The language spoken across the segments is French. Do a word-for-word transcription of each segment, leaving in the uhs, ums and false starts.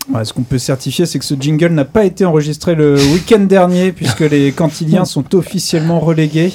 Ouais, ce qu'on peut certifier, c'est que ce jingle n'a pas été enregistré le week-end dernier, puisque les Cantiliens sont officiellement relégués.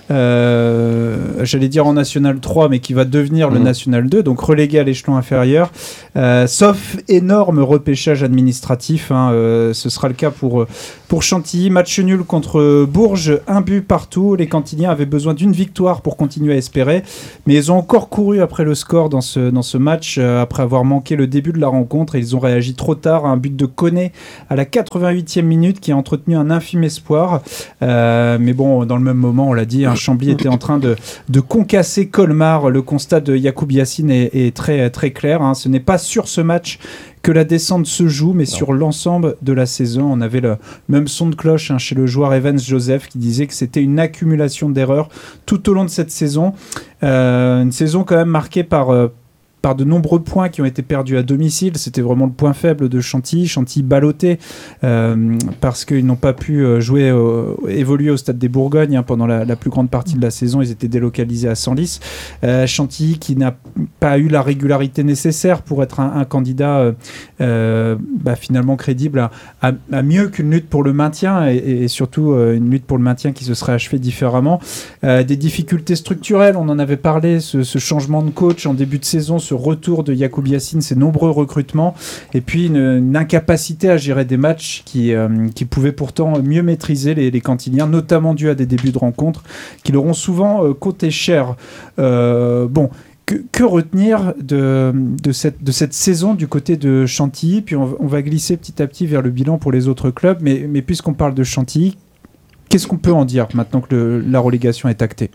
Euh, j'allais dire en National trois, mais qui va devenir mmh. le National deux, donc relégués à l'échelon inférieur. Euh, sauf énorme repêchage administratif, hein, euh, ce sera le cas pour, pour Chantilly. Match nul contre Bourges, un but partout. Les Cantiliens avaient besoin d'une victoire pour continuer à espérer, mais ils ont encore couru après le score dans ce, dans ce match, euh, après avoir manqué le début de la rencontre, et ils ont réagi trop tard. Un but de Koné à la quatre-vingt-huitième minute qui a entretenu un infime espoir. Euh, mais bon, dans le même moment, on l'a dit, hein, Chambly était en train de, de concasser Colmar. Le constat de Yacoub Yassine est, est très, très clair. Hein. Ce n'est pas sur ce match que la descente se joue, mais non. sur l'ensemble de la saison. On avait le même son de cloche hein, chez le joueur Evans Joseph qui disait que c'était une accumulation d'erreurs tout au long de cette saison. Euh, une saison quand même marquée par... Euh, par de nombreux points qui ont été perdus à domicile. C'était vraiment le point faible de Chantilly. Chantilly ballotté euh, parce qu'ils n'ont pas pu euh, jouer, euh, évoluer au Stade des Bourgognes hein, pendant la, la plus grande partie de la saison. Ils étaient délocalisés à Senlis. Euh, Chantilly qui n'a pas eu la régularité nécessaire pour être un, un candidat euh, euh, bah, finalement crédible à, à, à mieux qu'une lutte pour le maintien et, et surtout euh, une lutte pour le maintien qui se serait achevée différemment. Euh, des difficultés structurelles, on en avait parlé, ce, ce changement de coach en début de saison, ce retour de Yacoub Yassine, ses nombreux recrutements, et puis une, une incapacité à gérer des matchs qui, euh, qui pouvaient pourtant mieux maîtriser les, les Cantiliens, notamment dû à des débuts de rencontres qui leur ont souvent euh, coûté cher. Euh, bon, que, que retenir de, de, cette, de cette saison du côté de Chantilly? Puis on, on va glisser petit à petit vers le bilan pour les autres clubs, mais, mais puisqu'on parle de Chantilly, qu'est-ce qu'on peut en dire maintenant que le, la relégation est actée?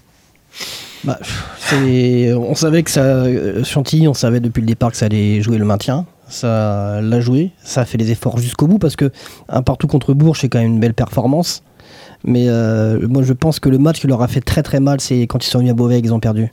Bah, c'est... On savait que ça, Chantilly, on savait depuis le départ que ça allait jouer le maintien. Ça l'a joué, ça a fait les efforts jusqu'au bout parce que un partout contre Bourges, c'est quand même une belle performance. Mais euh, moi, je pense que le match qui leur a fait très très mal, c'est quand ils sont venus à Beauvais et qu'ils ont perdu.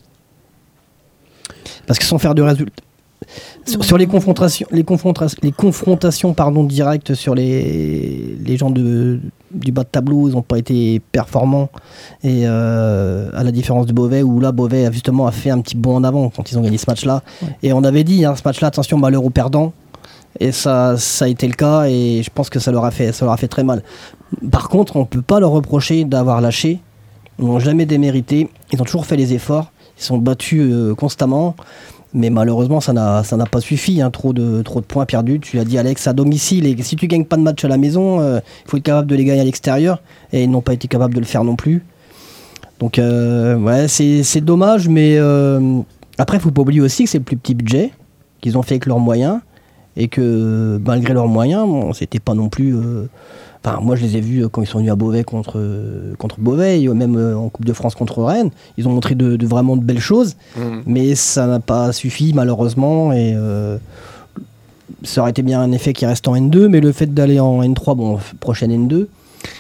Parce que sans faire de résultats. Sur, sur les confrontations, les confrontations, les confrontations pardon, directes sur les, les gens de, du bas de tableau, ils n'ont pas été performants. Et euh, à la différence de Beauvais, où là, Beauvais a justement a fait un petit bond en avant quand ils ont gagné ce match-là. Ouais. Et on avait dit, hein, ce match-là, attention, malheur aux perdants. Et ça, ça a été le cas, et je pense que ça leur a fait, ça leur a fait très mal. Par contre, on ne peut pas leur reprocher d'avoir lâché. Ils n'ont jamais démérité. Ils ont toujours fait les efforts. Ils sont battus euh, constamment. Mais malheureusement, ça n'a, ça n'a pas suffi. Hein. Trop de, trop de points perdus. Tu l'as dit, Alex, à domicile. Et si tu ne gagnes pas de match à la maison, il euh, faut être capable de les gagner à l'extérieur. Et ils n'ont pas été capables de le faire non plus. Donc, euh, ouais, c'est, c'est dommage. Mais euh, après, il ne faut pas oublier aussi que c'est le plus petit budget qu'ils ont fait avec leurs moyens. Et que malgré leurs moyens, bon, c'était pas non plus... Euh, Enfin, moi, je les ai vus quand ils sont venus à Beauvais contre, euh, contre Beauvais, et même euh, en Coupe de France contre Rennes. Ils ont montré de, de vraiment de belles choses, mmh. mais ça n'a pas suffi, malheureusement. Et euh, ça aurait été bien un effet qui reste en N deux, mais le fait d'aller en N trois, bon, prochaine N deux,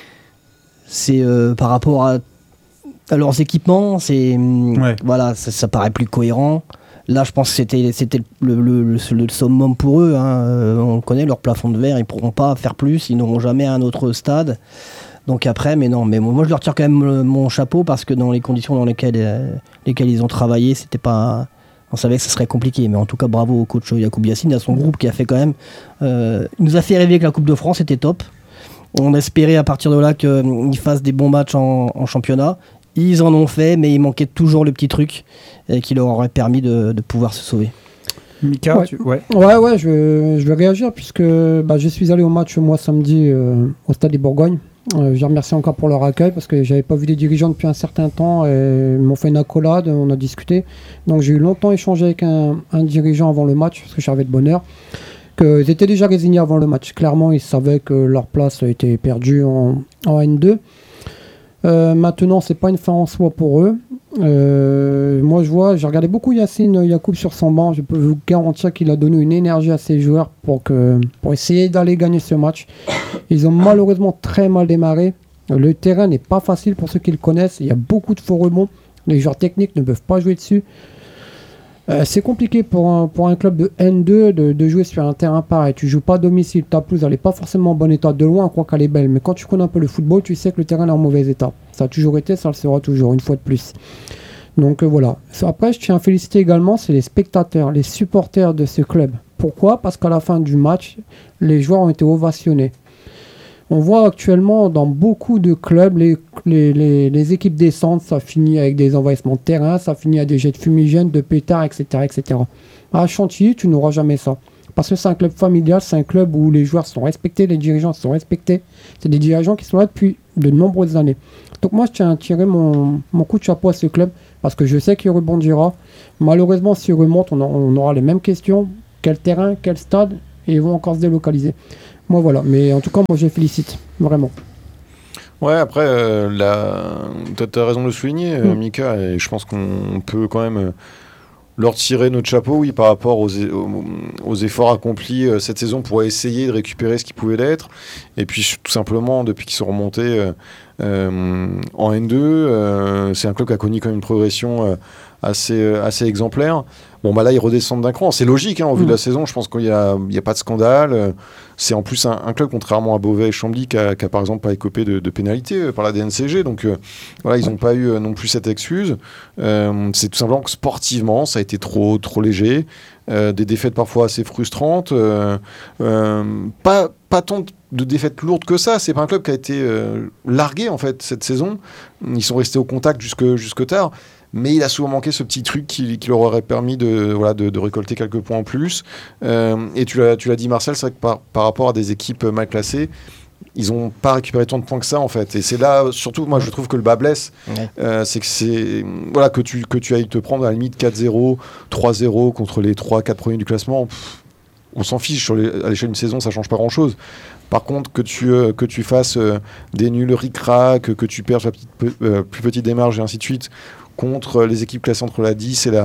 c'est euh, par rapport à, à leurs équipements, c'est, ouais. voilà, ça, ça paraît plus cohérent. Là, je pense que c'était, c'était le, le, le, le summum pour eux. Hein. Euh, on connaît leur plafond de verre, ils ne pourront pas faire plus, ils n'auront jamais un autre stade. Donc après, mais non, mais moi je leur tire quand même le, mon chapeau parce que dans les conditions dans lesquelles, euh, lesquelles ils ont travaillé, c'était pas, on savait que ce serait compliqué. Mais en tout cas, bravo au coach Yacoub Yassine, à son groupe qui a fait quand même. Euh, il nous a fait rêver que la Coupe de France était top. On espérait à partir de là qu'ils fassent des bons matchs en, en championnat. Ils en ont fait, mais il manquait toujours le petit truc euh, qui leur aurait permis de, de pouvoir se sauver. Mika, ouais. Tu... ouais, ouais, ouais, je vais, je vais réagir puisque bah, je suis allé au match moi samedi euh, au Stade des Bourgognes. Euh, je les remercie encore pour leur accueil parce que j'avais pas vu les dirigeants depuis un certain temps et ils m'ont fait une accolade, on a discuté. Donc j'ai eu longtemps échangé avec un, un dirigeant avant le match parce que j'avais de bonheur. Qu'ils étaient déjà résignés avant le match. Clairement, ils savaient que leur place était perdue en, en N deux. Euh, maintenant, c'est pas une fin en soi pour eux. Euh, moi, je vois, j'ai regardé beaucoup Yassine Yacoub sur son banc. Je peux vous garantir qu'il a donné une énergie à ses joueurs pour, que, pour essayer d'aller gagner ce match. Ils ont malheureusement très mal démarré. Le terrain n'est pas facile pour ceux qui le connaissent. Il y a beaucoup de faux rebonds. Les joueurs techniques ne peuvent pas jouer dessus. Euh, c'est compliqué pour un, pour un club de N deux de, de jouer sur un terrain pareil. Tu joues pas à domicile, ta pelouse elle n'est pas forcément en bon état. De loin, on croit qu'elle est belle, mais quand tu connais un peu le football, tu sais que le terrain est en mauvais état. Ça a toujours été, ça le sera toujours, une fois de plus. Donc euh, voilà. Après, je tiens à féliciter également, c'est les spectateurs, les supporters de ce club. Pourquoi ? Parce qu'à la fin du match, les joueurs ont été ovationnés. On voit actuellement dans beaucoup de clubs, les, les, les, les équipes descendent, ça finit avec des envahissements de terrain, ça finit à des jets de fumigène, de pétards, et cetera, et cetera. À Chantilly, tu n'auras jamais ça. Parce que c'est un club familial, c'est un club où les joueurs sont respectés, les dirigeants sont respectés. C'est des dirigeants qui sont là depuis de nombreuses années. Donc moi, je tiens à tirer mon, mon coup de chapeau à ce club, parce que je sais qu'il rebondira. Malheureusement, s'il remonte, on, a, on aura les mêmes questions. Quel terrain, quel stade, et ils vont encore se délocaliser. Moi voilà, mais en tout cas moi je les félicite, vraiment. Ouais, après, euh, la... tu as raison de le souligner, mm. Mika, et je pense qu'on peut quand même euh, leur tirer notre chapeau, oui, par rapport aux, e- aux, aux efforts accomplis euh, cette saison pour essayer de récupérer ce qui pouvait l'être, et puis tout simplement, depuis qu'ils sont remontés euh, euh, en N deux, euh, c'est un club qui a connu quand même une progression euh, assez, euh, assez exemplaire. Bon, bah là, ils redescendent d'un cran. C'est logique, hein, au vu mmh. de la saison. Je pense qu'il n'y a, il y a pas de scandale. C'est en plus un, un club, contrairement à Beauvais et Chambly, qui a, qui a par exemple pas écopé de, de pénalité par la D N C G. Donc, euh, voilà, ils n'ont pas eu euh, non plus cette excuse. Euh, c'est tout simplement que sportivement, ça a été trop, trop léger. Euh, des défaites parfois assez frustrantes. Euh, euh, pas, pas tant de défaites lourdes que ça. C'est pas un club qui a été euh, largué, en fait, cette saison. Ils sont restés au contact jusque, jusque tard. Mais il a souvent manqué ce petit truc qui, qui leur aurait permis de, voilà, de, de récolter quelques points en plus. Euh, et tu l'as, tu l'as dit, Marcel, c'est vrai que par, par rapport à des équipes mal classées, ils n'ont pas récupéré tant de points que ça, en fait. Et c'est là, surtout, moi, je trouve que le bas blesse. Ouais. Euh, c'est que c'est... Voilà, que tu, que tu ailles te prendre à la limite quatre zéro, trois zéro contre les trois quatre premiers du classement. Pff, on s'en fiche. Sur les, à l'échelle d'une saison, ça ne change pas grand-chose. Par contre, que tu, euh, que tu fasses euh, des nuls ric-rac, que, que tu perds la petite, euh, plus petite démarche et ainsi de suite, contre les équipes classées entre la dix et la,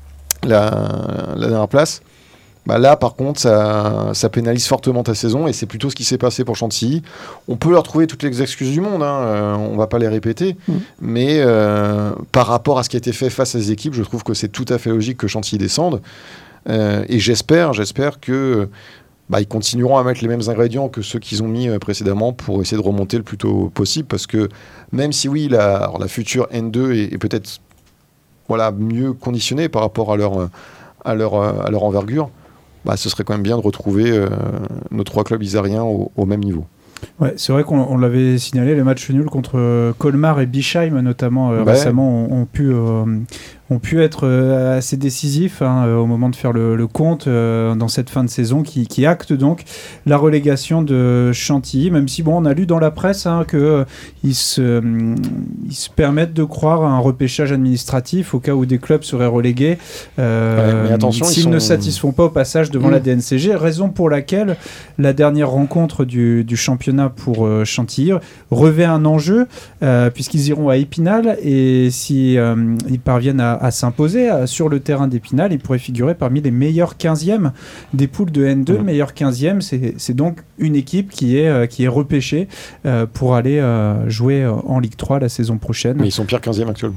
la, la dernière place, bah là par contre ça, ça pénalise fortement ta saison, et c'est plutôt ce qui s'est passé pour Chantilly. On peut leur trouver toutes les excuses du monde, hein, euh, on va pas les répéter, mmh. mais euh, par rapport à ce qui a été fait face à ces équipes, je trouve que c'est tout à fait logique que Chantilly descende, euh, et j'espère, j'espère que bah, ils continueront à mettre les mêmes ingrédients que ceux qu'ils ont mis euh, précédemment pour essayer de remonter le plus tôt possible, parce que même si oui, la, alors, la future N deux est, est peut-être voilà, mieux conditionnée par rapport à leur, à leur, à leur envergure, bah, ce serait quand même bien de retrouver euh, nos trois clubs isariens au, au même niveau. Ouais, c'est vrai qu'on on l'avait signalé, les matchs nuls contre Colmar et Bischheim notamment euh, ouais. récemment ont, ont pu... Euh, ont pu être euh, assez décisifs hein, euh, au moment de faire le, le compte euh, dans cette fin de saison qui, qui acte donc la relégation de Chantilly, même si bon, on a lu dans la presse hein, qu'ils euh, se, euh, ils se permettent de croire à un repêchage administratif au cas où des clubs seraient relégués euh, ouais, mais attention, s'ils sont... ne satisfont pas au passage devant mmh. la D N C G, raison pour laquelle la dernière rencontre du, du championnat pour euh, Chantilly revêt un enjeu euh, puisqu'ils iront à Épinal, et si euh, ils parviennent à à s'imposer euh, sur le terrain d'Épinal, il pourrait figurer parmi les meilleurs quinzièmes des poules de N deux. Mmh. Le meilleur quinzième, c'est, c'est donc une équipe qui est, euh, qui est repêchée euh, pour aller euh, jouer euh, en Ligue trois la saison prochaine. Mais ils sont pire quinzième actuellement.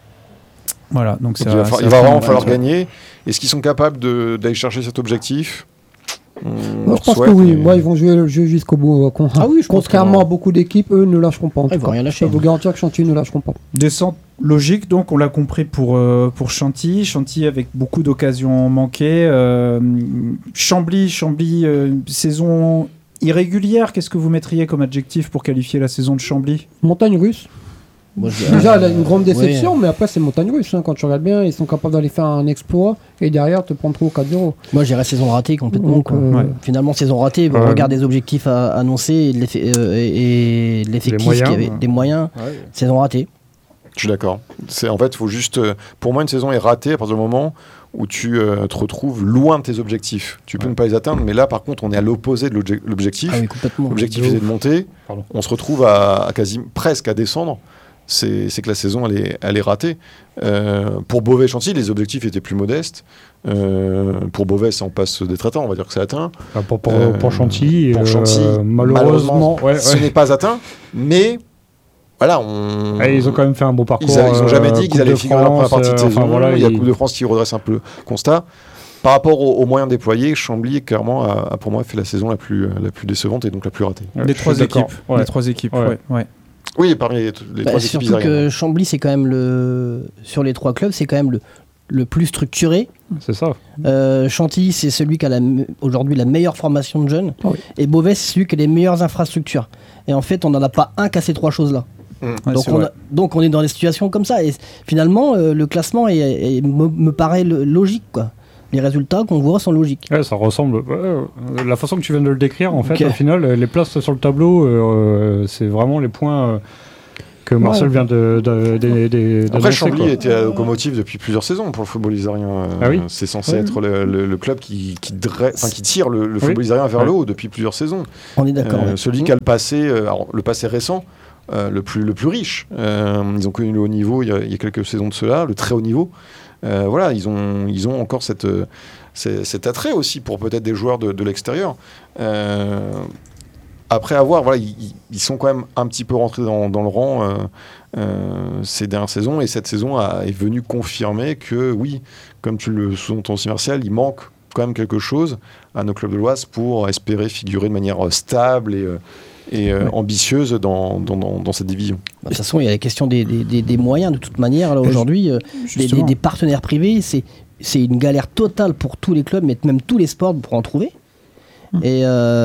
Voilà, donc, donc ça, il va, fa- il va vraiment falloir gagner. Est-ce qu'ils sont capables de, d'aller chercher cet objectif ? Moi, je pense souhaite, que oui. Mais... Moi, ils vont jouer le jeu jusqu'au bout. Con... Ah oui, je Contrairement à beaucoup d'équipes, eux ne lâcheront pas. En ils vont rien lâcher. Je peux vous garantir que Chantilly ne lâcheront pas. Descente logique, donc on l'a compris pour, euh, pour Chantilly. Chantilly avec beaucoup d'occasions manquées. Euh, Chambly, Chambly euh, saison irrégulière. Qu'est-ce que vous mettriez comme adjectif pour qualifier la saison de Chambly ? Montagne russe. Moi, déjà, elle a une grande déception, ouais. mais après, c'est montagne russe. Hein. Quand tu regardes bien, ils sont capables d'aller faire un exploit et derrière te prendre trois ou quatre zéro. Moi, j'irais saison ratée complètement. Donc, euh, ouais. Finalement, saison ratée, on ouais. regarde des objectifs à annoncer et, euh, et, et l'effectif qui avait des moyens. Ouais. Saison ratée. Je suis d'accord. C'est, en fait, faut juste. Euh, pour moi, une saison est ratée à partir du moment où tu euh, te retrouves loin de tes objectifs. Tu peux ouais. ne pas les atteindre, mais là, par contre, on est à l'opposé de l'obje- l'objectif. Ah oui, complètement. L'objectif, c'est de monter. Pardon. On se retrouve à, à quasi, presque à descendre. C'est, c'est que la saison, elle est, elle est ratée. Euh, pour Beauvais-Chantilly, les objectifs étaient plus modestes. Euh, pour Beauvais, ça en passe d'être atteint, on va dire que c'est atteint. Ah, pour, pour, euh, pour Chantilly, pour Chantilly euh, malheureusement, ouais, ce ouais. n'est pas atteint, mais voilà, on... Et ils ont quand même fait un beau parcours. Ils n'ont jamais dit qu'ils allaient figurer la première partie de euh, saison. Enfin, voilà, il y a il... Coupe de France qui redresse un peu le constat. Par rapport aux, aux moyens déployés, Chambly, clairement, a, a pour moi fait la saison la plus, la plus décevante et donc la plus ratée. Les trois équipes. Ouais. Les trois équipes, ouais. ouais. ouais. Oui, parmi les, les bah, trois équipes. Surtout que Chambly, c'est quand même le sur les trois clubs, c'est quand même le le plus structuré. C'est ça. Euh, Chantilly, c'est celui qui a la, aujourd'hui la meilleure formation de jeunes. Oui. Et Beauvais, c'est celui qui a les meilleures infrastructures. Et en fait, on n'en a pas un qui a ces trois choses-là. Mmh. Ouais, donc, c'est on vrai. a- donc on est dans des situations comme ça. Et finalement, euh, le classement est, est- me, me paraît le- logique, quoi. Les résultats qu'on voit sont logiques. Ouais, ça ressemble. euh, la façon que tu viens de le décrire, en fait, Ok. au final, euh, les places sur le tableau, euh, c'est vraiment les points euh, que Marcel Ouais. vient de. de, de, de Après, d'annoncer, Chambly quoi. était à locomotive depuis plusieurs saisons pour le football isérien. Euh, Ah oui C'est censé Oui. être le, le- le club qui, qui, dra- enfin, qui tire le, le football Oui. isérien vers Ouais. le haut depuis plusieurs saisons. On est d'accord. Euh, ouais. celui qui a le passé, euh, alors, le passé récent, euh, le, plus, le plus riche. Euh, ils ont connu le haut niveau il y a, il y a quelques saisons de cela, le très haut niveau. Euh, voilà, ils ont, ils ont encore cette, euh, c'est- cet attrait aussi pour peut-être des joueurs de, de l'extérieur. Euh, après avoir, voilà, ils, ils sont quand même un petit peu rentrés dans, dans le rang euh, euh, ces dernières saisons, et cette saison a, est venue confirmer que oui, comme tu le sous-entends aussi Martial, il manque quand même quelque chose à nos clubs de l'Oise pour espérer figurer de manière euh, stable et, euh, et euh, Ouais. ambitieuse dans, dans, dans, dans cette division. De toute façon, il y a la question des, des- des- des moyens, de toute manière. Là, aujourd'hui, euh, des, Justement. des- des partenaires privés, c'est, c'est une galère totale pour tous les clubs, mais même tous les sports pour en trouver. Mmh. Et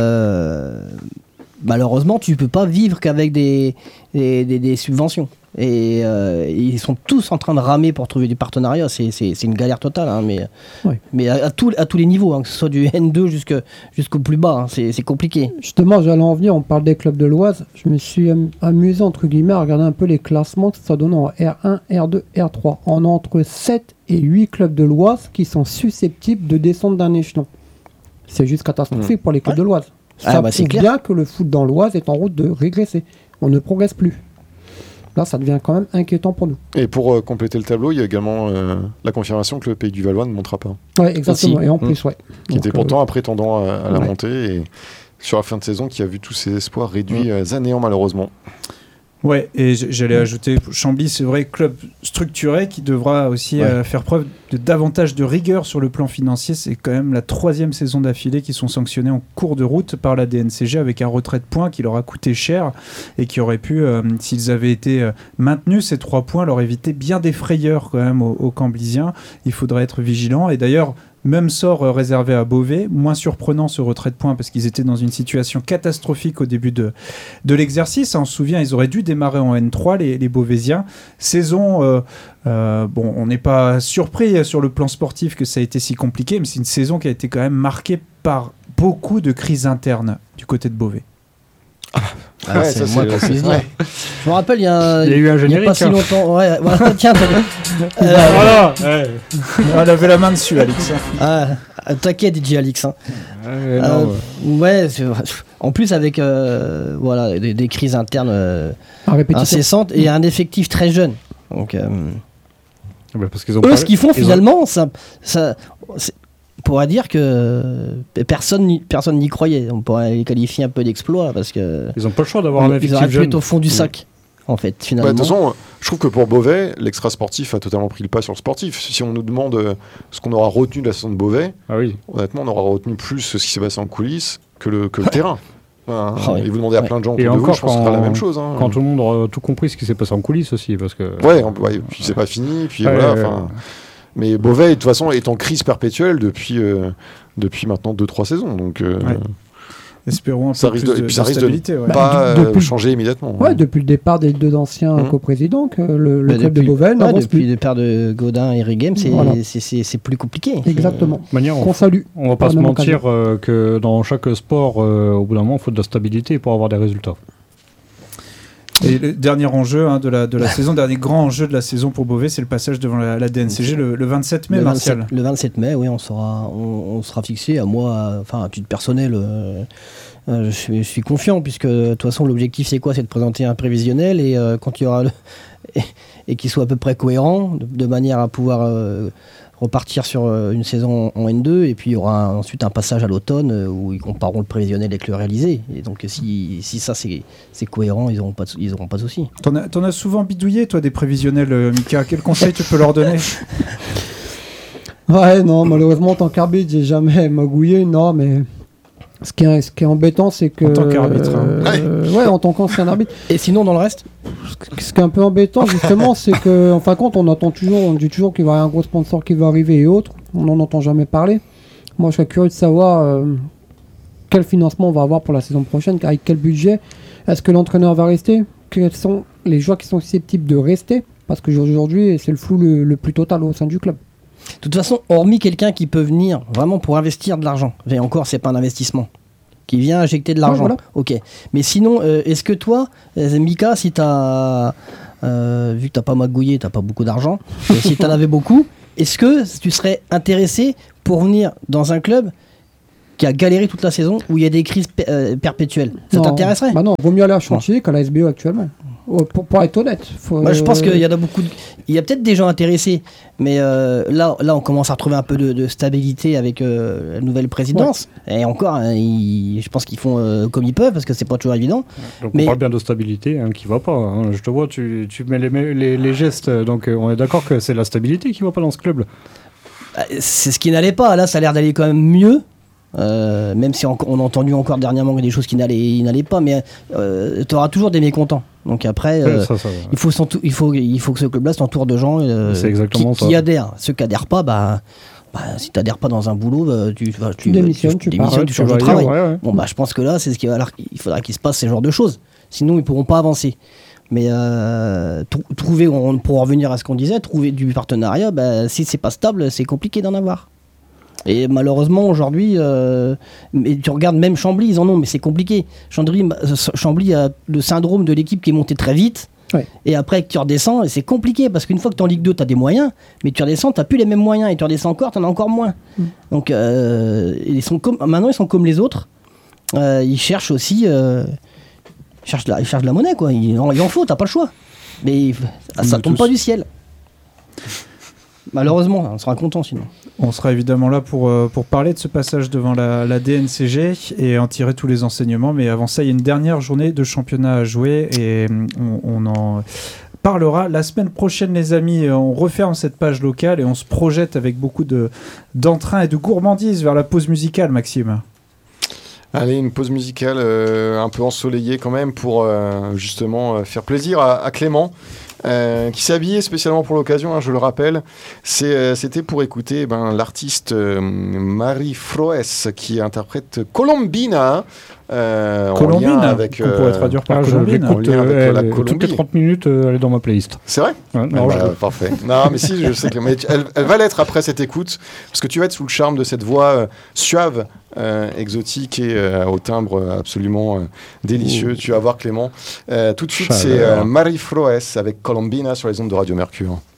euh, malheureusement, tu ne peux pas vivre qu'avec des, des, des- des subventions. Et euh, ils sont tous en train de ramer pour trouver du partenariat. C'est, c'est, c'est une galère totale, hein, mais, Oui. mais à, à, tout- à tous les niveaux, hein, que ce soit du N deux jusque, jusqu'au plus bas. Hein, c'est, c'est compliqué. Justement, j'allais en venir, on parle des clubs de l'Oise. Je me suis am- amusé, entre guillemets, à regarder un peu les classements que ça donne en R un, R deux, R trois. On a entre sept et huit clubs de l'Oise qui sont susceptibles de descendre d'un échelon. C'est juste catastrophique pour les clubs Ouais. de l'Oise. Ah, Ça bah, c'est prouve clair. bien que le foot dans l'Oise est en route de régresser. On ne progresse plus. Là, ça devient quand même inquiétant pour nous. Et pour euh, compléter le tableau, il y a également euh, la confirmation que le Pays du Valois ne montera pas, Ouais, exactement. Aussi. Et en Mm. plus, ouais. qui Donc, était euh, pourtant un prétendant à, à la ouais. montée, et sur la fin de saison qui a vu tous ses espoirs réduits euh, à néant malheureusement. Ouais, et j- j'allais ajouter, Chambly, c'est vrai, club structuré qui devra aussi Ouais. euh, faire preuve de davantage de rigueur sur le plan financier. C'est quand même la troisième saison d'affilée qui sont sanctionnés en cours de route par la D N C G avec un retrait de points qui leur a coûté cher et qui aurait pu, euh, s'ils avaient été euh, maintenus, ces trois points leur éviter bien des frayeurs quand même aux, aux Camblisiens. Il faudrait être vigilant. Et d'ailleurs, même sort euh, réservé à Beauvais, moins surprenant ce retrait de points parce qu'ils étaient dans une situation catastrophique au début de, de l'exercice. On se souvient, ils auraient dû démarrer en N trois, les, les Beauvaisiens. Saison, euh, euh, bon, on n'est pas surpris sur le plan sportif que ça a été si compliqué, mais c'est une saison qui a été quand même marquée par beaucoup de crises internes du côté de Beauvais. Ah, Ouais, c'est ça, le moins c'est- qu'on c'est- puisse dire. ouais. Je me rappelle, il y a, Il y a eu un il y a générique, pas si hein. longtemps. Ouais, voilà, tiens, t'as- euh, Voilà ouais. On avait la main dessus, Alex. ah, t'inquiète, D J Alix. Hein. Ouais, Euh, non, ouais. ouais, c'est vrai. En plus avec euh, voilà, des, des crises internes euh, à répétition. incessantes et un effectif très jeune. Donc, euh, Bah, parce qu'ils ont eux, pas- ce qu'ils font ils ont- finalement, ça, ça, c'est- on pourrait dire que personne n'y personne n'y croyait. On pourrait les qualifier un peu d'exploit parce que Ils ont pas le choix d'avoir un ils effectif auraient pu jeune. être au fond du sac, en fait, Ouais, de finalement. toute façon, je trouve que pour Beauvais, l'extra sportif a totalement pris le pas sur le sportif. Si on nous demande euh, ce qu'on aura retenu de la saison de Beauvais, Ah oui. honnêtement, on aura retenu plus ce qui s'est passé en coulisses que le, que le terrain. Enfin, Ah ouais. Et vous demandez à Ouais. plein de gens Et autour de vous, encore, je pense que ce sera la quand- même chose. hein. Quand tout le monde aura tout compris ce qui s'est passé en coulisses aussi, parce que. Ouais, en- ouais, puis c'est pas fini, puis Ouais, voilà. ouais, enfin, Mais Beauvais, de toute façon, est en crise perpétuelle depuis, euh, depuis maintenant deux trois saisons. Donc, euh, Ouais. Espérons un Ça peu risque plus de- de, puis ça de risque de- stabilité. ouais. pas de- euh, depuis- changer immédiatement. Ouais, depuis le départ des deux anciens Mhm. coprésidents, que le, le Mais club depuis, de Beauvais ouais, n'avance depuis plus. le père de Gaudin et Righem, c'est Voilà. c'est- c'est- c'est plus compliqué. Exactement. De toute manière, on, Qu'on salue. on va pas Par se la même mentir euh, que dans chaque sport, euh, au bout d'un moment, il faut de la stabilité pour avoir des résultats. Et le dernier enjeu hein, de la, de la saison, dernier grand enjeu de la saison pour Beauvais, c'est le passage devant la, la D N C G le, le vingt-sept mai, le, Martial. vingt-sept, le vingt-sept mai, oui, on sera, on, on sera fixé. À moi, à- enfin, à titre personnel, euh, euh, je, suis, je suis confiant, puisque de toute façon, l'objectif, c'est quoi? C'est de présenter un prévisionnel et euh, quand il y aura le. et, et qu'il soit à peu près cohérent, de, de manière à pouvoir euh, repartir sur euh, une saison en N deux, et puis il y aura un- ensuite un passage à l'automne euh, où ils compareront le prévisionnel avec le réalisé. Et donc, si, si ça c'est, c'est cohérent, ils n'auront pas, de sou- ils auront pas de soucis. T'en as, t'en as souvent bidouillé, toi, des prévisionnels, euh, Mika. Quel conseil tu peux leur donner? Ouais, non, malheureusement, en tant qu'arbitre, j'ai jamais magouillé, non, mais Ce qui est, ce qui est embêtant, c'est que. En tant qu'arbitre. Euh, hein. euh, ouais, en tant qu'ancien arbitre. Et sinon, dans le reste Ce qui est un peu embêtant, justement, c'est que, en fin de compte, on entend toujours, on dit toujours qu'il va y avoir un gros sponsor qui va arriver et autres. On n'en entend jamais parler. Moi, je serais curieux de savoir euh, quel financement on va avoir pour la saison prochaine, avec quel budget. Est-ce que l'entraîneur va rester? Quels sont les joueurs qui sont susceptibles de rester? Parce qu'aujourd'hui, c'est le flou le, le plus total au sein du club. De toute façon, hormis quelqu'un qui peut venir vraiment pour investir de l'argent, et encore, c'est pas un investissement, qui vient injecter de l'argent. Ouais, voilà. Ok. Mais sinon, euh, est-ce que toi, euh, Mika, si t'as, euh, vu que t'as pas magouillé, t'as pas beaucoup d'argent, et si t'en avais beaucoup, est-ce que tu serais intéressé pour venir dans un club qui a galéré toute la saison, où il y a des crises pe- euh, perpétuelles? Ça Non, t'intéresserait? Bah non, vaut mieux aller à Chantilly qu'à la S B O actuellement. Oh, Pour, pour être honnête. Faut, Moi, je pense euh, qu'il y en a beaucoup. De... Il y a peut-être des gens intéressés, mais euh, là, là, on commence à retrouver un peu de, de stabilité avec euh, la nouvelle présidence. Et encore, hein, ils- je pense qu'ils font euh, comme ils peuvent, parce que c'est pas toujours évident. Donc Mais- on parle bien de stabilité hein, qui va pas. hein. Je te vois, tu, tu mets les, les, les gestes, donc euh, on est d'accord que c'est la stabilité qui va pas dans ce club. Euh, C'est ce qui n'allait pas. Là, ça a l'air d'aller quand même mieux. Euh, même si on, on a entendu encore dernièrement des choses qui n'allaient, n'allaient pas, mais euh, tu auras toujours des mécontents. Donc après, euh, Ouais, ça, ça, il, faut s'entou- il, faut, il faut que ce club-là s'entoure de gens euh, C'est exactement qui, ça. qui adhèrent. Ceux qui adhèrent pas, bah, bah, si tu adhères pas dans un boulot, bah, tu, bah, tu, Tu démissionnes, tu démissionnes, pars. tu changes vas de ailleurs, travail. ouais, ouais. Bon, bah, je pense que là, c'est ce qu'il va falloir- il faudra qu'il se passe ce genre de choses. Sinon, ils pourront pas avancer. Mais euh, trou- trouver, on, pour en revenir à ce qu'on disait, trouver du partenariat, bah, si c'est pas stable, c'est compliqué d'en avoir. Et malheureusement, aujourd'hui, euh, mais tu regardes même Chambly, ils en ont, mais c'est compliqué. Chambly, Chambly a le syndrome de l'équipe qui est montée très vite. Ouais. Et après que tu redescends, et c'est compliqué parce qu'une fois que tu es en Ligue deux, tu as des moyens, mais tu redescends, tu n'as plus les mêmes moyens, et tu redescends encore, tu en as encore moins. Mm. Donc euh, ils sont comme, maintenant, ils sont comme les autres. Euh, ils cherchent aussi. Euh, ils, cherchent de la, ils cherchent de la monnaie, quoi. Il en, il en faut, tu n'as pas le choix. Mais On ça a tombe tous. pas du ciel. Malheureusement, on sera content sinon. On sera évidemment là pour, euh, pour parler de ce passage devant la, la D N C G et en tirer tous les enseignements. Mais avant ça, il y a une dernière journée de championnat à jouer et on, on en parlera la semaine prochaine, les amis. On referme cette page locale et on se projette avec beaucoup de, d'entrain et de gourmandise vers la pause musicale, Maxime. Allez, une pause musicale euh, un peu ensoleillée quand même pour euh, justement euh, faire plaisir à, à Clément. Euh, qui s'est habillé spécialement pour l'occasion, hein, je le rappelle. C'est, euh, c'était pour écouter ben, l'artiste euh, Marie Froes qui interprète Colombina. Hein, euh, Colombine, en lien avec, qu'on pourrait traduire par Ah, je Colombine. l'écoute, En lien avec, euh, la elle- Colombie. toutes les trente minutes, euh, elle est dans ma playlist. C'est vrai? Ouais, Ah non, bah, je- Parfait. Non, mais si, je sais que mais tu- elle, elle va l'être après cette écoute, parce que tu vas être sous le charme de cette voix euh, suave, euh, exotique et euh, au timbre absolument euh, délicieux. Ouh. Tu vas voir Clément. Euh, tout de suite, Chaleur. c'est euh, Marie Froes avec Colombina sur les ondes de Radio Mercure.